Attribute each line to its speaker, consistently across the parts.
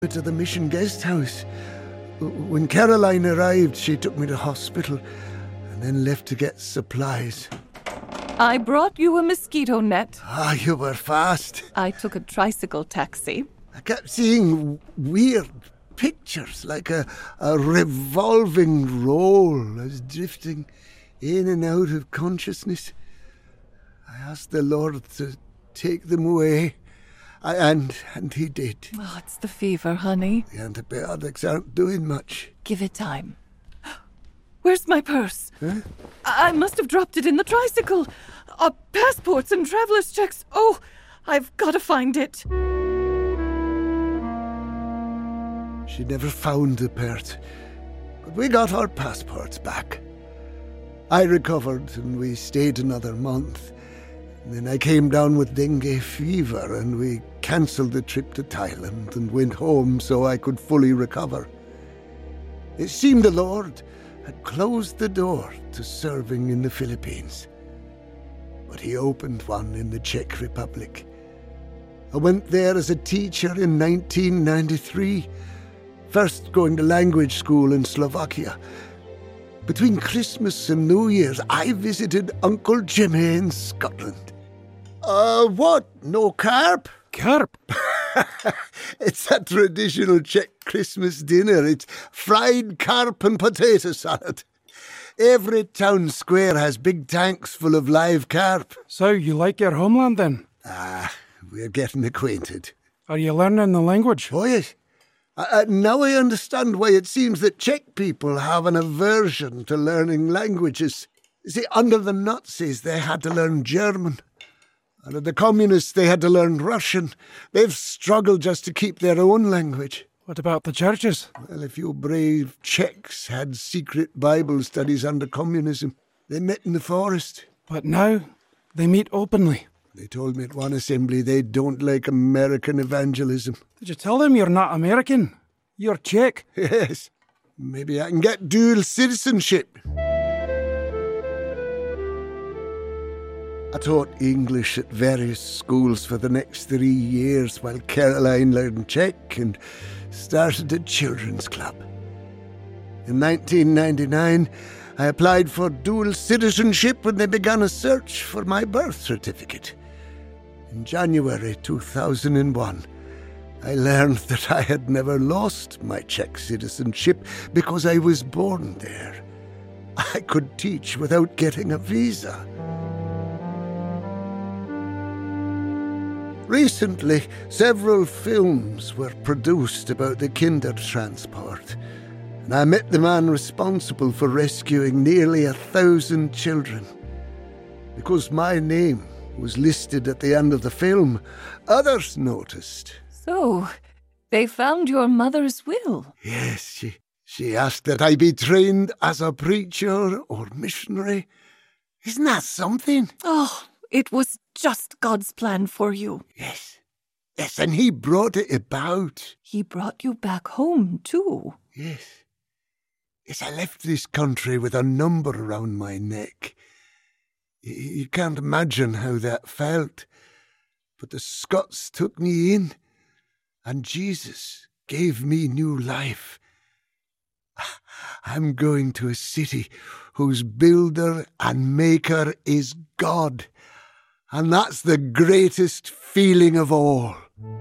Speaker 1: to the mission guest house. When Caroline arrived, she took me to hospital and then left to get supplies.
Speaker 2: I brought you a mosquito net.
Speaker 1: Ah, you were fast.
Speaker 2: I took a tricycle taxi.
Speaker 1: I kept seeing weird pictures, like a revolving roll. I was drifting in and out of consciousness. I asked the Lord to take them away, and he did.
Speaker 2: Oh, it's the fever, honey.
Speaker 1: The antibiotics aren't doing much.
Speaker 2: Give it time. Where's my purse?
Speaker 1: Huh?
Speaker 2: I must have dropped it in the tricycle. Passports and traveller's checks. Oh, I've got to find it.
Speaker 1: She never found the purse, but we got our passports back. I recovered and we stayed another month. And then I came down with dengue fever and we cancelled the trip to Thailand and went home so I could fully recover. It seemed the Lord had closed the door to serving in the Philippines, but he opened one in the Czech Republic. I went there as a teacher in 1993, first going to language school in Slovakia. Between Christmas and New Year's, I visited Uncle Jimmy in Scotland. What? No carp?
Speaker 3: Carp?
Speaker 1: It's a traditional Czech Christmas dinner. It's fried carp and potato salad. Every town square has big tanks full of live carp.
Speaker 3: So you like your homeland then?
Speaker 1: We're getting acquainted.
Speaker 3: Are you learning the language?
Speaker 1: Oh, yes. Now I understand why it seems that Czech people have an aversion to learning languages. You see, under the Nazis, they had to learn German. Under the communists, they had to learn Russian. They've struggled just to keep their own language.
Speaker 3: What about the churches?
Speaker 1: Well, a few brave Czechs had secret Bible studies under communism. They met in the forest.
Speaker 3: But now they meet openly.
Speaker 1: They told me at one assembly they don't like American evangelism.
Speaker 3: Did you tell them you're not American? You're Czech.
Speaker 1: Yes. Maybe I can get dual citizenship. I taught English at various schools for the next 3 years while Caroline learned Czech and started a children's club. In 1999, I applied for dual citizenship when they began a search for my birth certificate. In January 2001, I learned that I had never lost my Czech citizenship because I was born there. I could teach without getting a visa. Recently, several films were produced about the Kindertransport, and I met the man responsible for rescuing nearly 1,000 children. Because my name was listed at the end of the film, others noticed.
Speaker 2: So, they found your mother's will?
Speaker 1: Yes, she asked that I be trained as a preacher or missionary. Isn't that something?
Speaker 2: Oh, it was just God's plan for you.
Speaker 1: Yes, and he brought it about.
Speaker 2: He brought you back home, too.
Speaker 1: Yes, I left this country with a number around my neck. You can't imagine how that felt. But the Scots took me in, and Jesus gave me new life. I'm going to a city whose builder and maker is God. And that's the greatest feeling of all.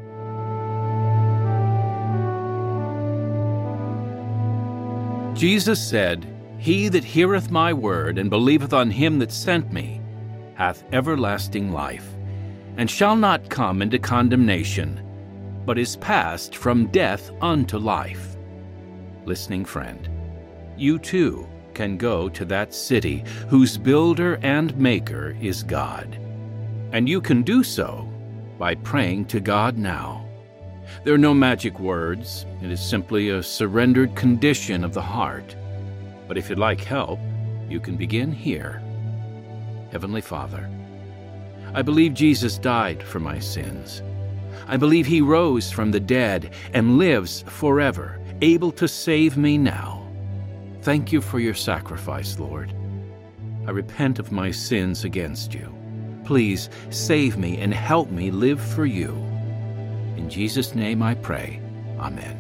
Speaker 4: Jesus said, "He that heareth my word, and believeth on him that sent me, hath everlasting life, and shall not come into condemnation, but is passed from death unto life." Listening friend, you too can go to that city whose builder and maker is God. And you can do so by praying to God now. There are no magic words. It is simply a surrendered condition of the heart. But if you'd like help, you can begin here. Heavenly Father, I believe Jesus died for my sins. I believe he rose from the dead and lives forever, able to save me now. Thank you for your sacrifice, Lord. I repent of my sins against you. Please save me and help me live for you. In Jesus' name I pray. Amen.